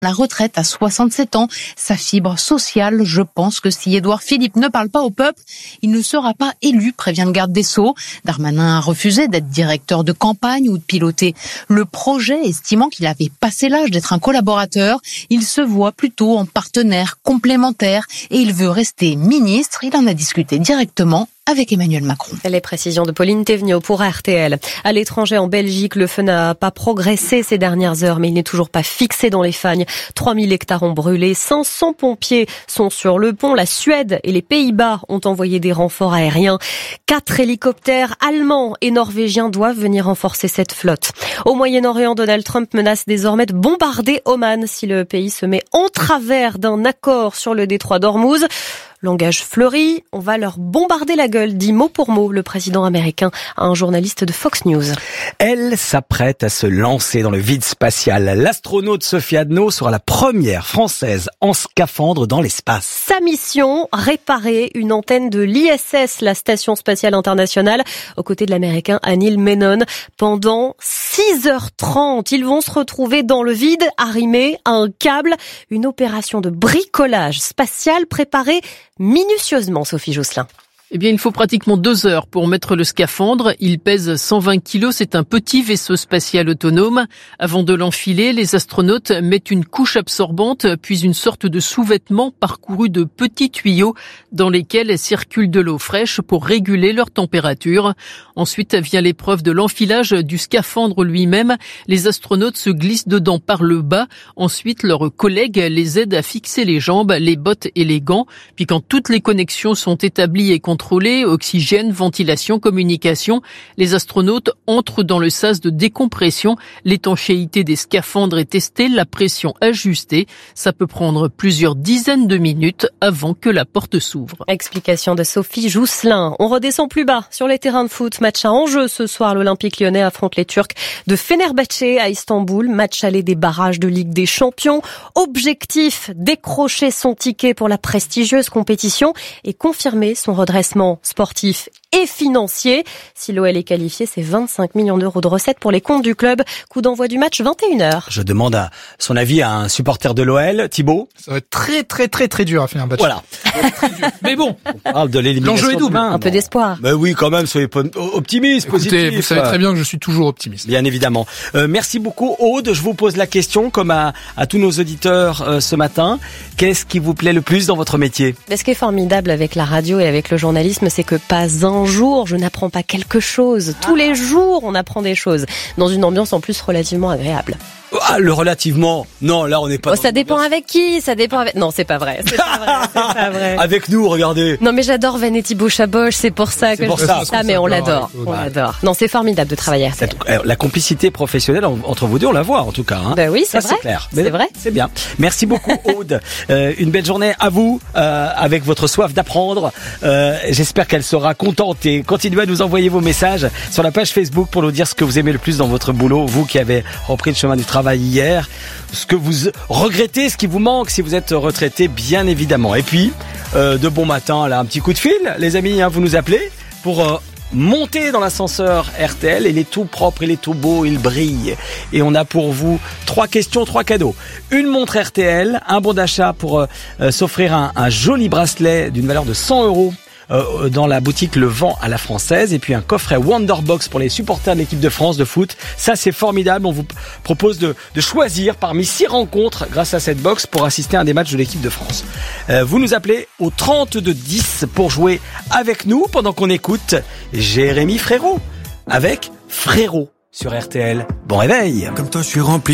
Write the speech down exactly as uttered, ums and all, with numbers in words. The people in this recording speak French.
La retraite à soixante-sept ans, sa fibre sociale, je pense que si Édouard Philippe ne parle pas au peuple, il ne sera pas élu, prévient le garde des Sceaux. Darmanin a refusé d'être directeur de campagne ou de piloter le projet, estimant qu'il avait passé l'âge d'être un collaborateur. Il se voit plutôt en partenaire complémentaire et il veut rester ministre. Il en a discuté directement avec Emmanuel Macron. Les précisions de Pauline Thévenot pour R T L. À l'étranger, en Belgique, le feu n'a pas progressé ces dernières heures, mais il n'est toujours pas fixé dans les fagnes. trois mille hectares ont brûlé, cinq cents pompiers sont sur le pont. La Suède et les Pays-Bas ont envoyé des renforts aériens. Quatre hélicoptères allemands et norvégiens doivent venir renforcer cette flotte. Au Moyen-Orient, Donald Trump menace désormais de bombarder Oman si le pays se met en travers d'un accord sur le détroit d'Ormuz. Langage fleuri, on va leur bombarder la gueule, dit mot pour mot le président américain à un journaliste de Fox News. Elle s'apprête à se lancer dans le vide spatial. L'astronaute Sophie Adno sera la première française en scaphandre dans l'espace. Sa mission, réparer une antenne de l'I S S, la Station Spatiale Internationale, aux côtés de l'américain Anil Menon. Pendant six heures trente, ils vont se retrouver dans le vide, arrimés à un câble. Une opération de bricolage spatial préparée minutieusement, Sophie Jousselin. Eh bien, il faut pratiquement deux heures pour mettre le scaphandre. Il pèse cent vingt kilos. C'est un petit vaisseau spatial autonome. Avant de l'enfiler, les astronautes mettent une couche absorbante, puis une sorte de sous-vêtement parcouru de petits tuyaux dans lesquels circule de l'eau fraîche pour réguler leur température. Ensuite vient l'épreuve de l'enfilage du scaphandre lui-même. Les astronautes se glissent dedans par le bas. Ensuite, leurs collègues les aident à fixer les jambes, les bottes et les gants. Puis quand toutes les connexions sont établies et contrôlées, oxygène, ventilation, communication, les astronautes entrent dans le sas de décompression. L'étanchéité des scaphandres est testée, la pression ajustée. Ça peut prendre plusieurs dizaines de minutes avant que la porte s'ouvre. Explication de Sophie Jousselin. On redescend plus bas sur les terrains de foot. Match à enjeu ce soir. L'Olympique Lyonnais affronte les Turcs de Fenerbahçe à Istanbul. Match aller des barrages de Ligue des Champions. Objectif, décrocher son ticket pour la prestigieuse compétition et confirmer son redressement sportif et financier. Si l'O L est qualifié, c'est vingt-cinq millions d'euros de recettes pour les comptes du club. Coup d'envoi du match, vingt et une heures. Je demande à son avis à un supporter de l'O L, Thibaut. Ça va être très très très très dur à finir un match. Voilà. Mais bon, on parle de l'élimination. L'enjeu est double. Demain. Un peu d'espoir. Mais oui, quand même, soyez optimiste, Écoutez, positif. vous savez très bien que je suis toujours optimiste. Bien évidemment. Euh, merci beaucoup, Aude. Je vous pose la question, comme à, à tous nos auditeurs euh, ce matin. Qu'est-ce qui vous plaît le plus dans votre métier ? Mais ce qui est formidable avec la radio et avec le journalisme, c'est que pas un jour je n'apprends pas quelque chose. Tous les jours, on apprend des choses. Dans une ambiance en plus relativement agréable. Ah, le relativement. Non, là, on n'est pas... Oh, ça dépend avec qui, ça dépend avec... Non, c'est pas vrai, c'est pas vrai, c'est pas vrai. Avec nous, regardez. Non, mais j'adore Van et Thibaut Chaboch, c'est pour ça que pour je ça. dis ça, mais on l'adore, on l'adore. Non, c'est formidable de travailler à R T L. Cette, la complicité professionnelle entre vous deux, on la voit en tout cas. Hein. Ben oui, c'est ça, vrai. C'est clair. C'est vrai. C'est bien. Merci beaucoup, Aude. euh, une belle journée à vous, euh, avec votre soif d'apprendre. Euh, j'espère qu'elle sera contente et continuez à nous envoyer vos messages sur la page Facebook pour nous dire ce que vous aimez le plus dans votre boulot. Vous qui avez repris le chemin du travail hier. Ce que vous regrettez, ce qui vous manque si vous êtes retraité, bien évidemment. Et puis, euh, de bon matin, là, un petit coup de fil, les amis, hein, vous nous appelez pour euh, monter dans l'ascenseur R T L. Il est tout propre, il est tout beau, il brille. Et on a pour vous trois questions, trois cadeaux. Une montre R T L, un bon d'achat pour euh, euh, s'offrir un, un joli bracelet d'une valeur de cent euros. Euh, dans la boutique Le Vent à la Française, et puis un coffret Wonderbox pour les supporters de l'équipe de France de foot. Ça, c'est formidable. On vous propose de, de choisir parmi six rencontres grâce à cette box pour assister à un des matchs de l'équipe de France. Euh, vous nous appelez au trente-deux dix pour jouer avec nous pendant qu'on écoute Jérémy Frérot avec Frérot sur R T L. Bon réveil. Comme toi, je suis rempli.